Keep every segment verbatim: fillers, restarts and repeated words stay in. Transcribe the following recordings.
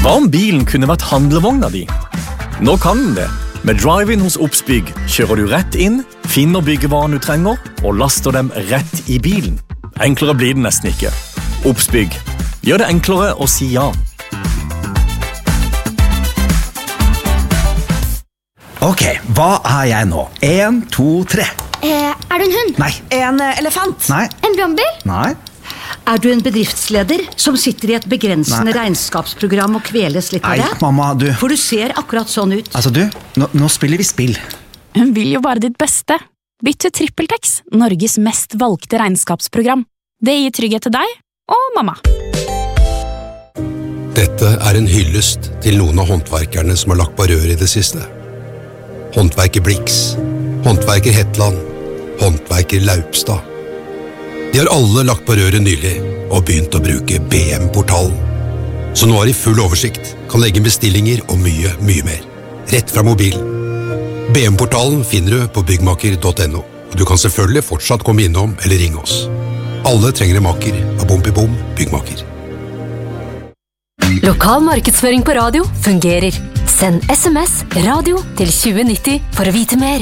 Hva om bilen kunne vært handlevogna di? Nå kan den det. Med Drive-In hos Obsbygg kjører du rett inn, finner byggevaren du trenger, og laster dem rett i bilen. Enklere blir det nesten ikke. Obsbygg. Gjør det enklere å si ja. Ok, hva er jeg nå? En, to, tre. Eh, er du en hund? Nei. En eh, elefant? Nei. En brannbil? Nei. Er du en bedriftsleder som sitter i et begrensende Nei. regnskapsprogram og kveles litt av Nei, det? mamma, du. For du ser akkurat sånn ut. Altså, du, nå, nå spiller vi spill. Hun vil jo bare ditt beste. Bytt til TrippelTex, Norges mest valgte regnskapsprogram. Det gir trygghet til deg og mamma. Dette er en hyllest til noen av håndverkerne som har lagt på rør i det siste. Håndverker Blix, håndverker Hetland, håndverker Laupstad. De har alle lagt på røret nylig og begynt å bruke B M-portalen. Så nå har de full oversikt, kan legge bestillinger og mye, mye mer. Rett fra mobilen. B M-portalen finner du på byggmaker punktum no, og du kan selvfølgelig fortsatt komme innom eller ringe oss. Alle trenger en maker av Bompibom byggmaker. Lokal markedsføring på radio fungerer. Send sms radio til tjue nitti for å vite mer.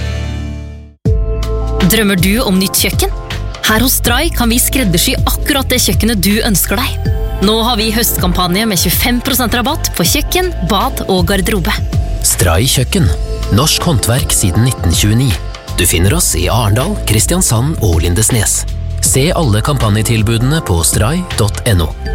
Drømmer du om nytt kjøkken? Her hos Stray kan vi skreddersy akkurat det kjøkkenet du ønsker deg. Nå har vi høstkampanje med tjuefem prosent rabatt på kjøkken, bad og garderobe. Stray kjøkken. Norsk håndverk siden nitten tjueni. Du finner oss i Arendal, Kristiansand og Lindesnes. Se alle kampanjetilbudene på stray punktum no.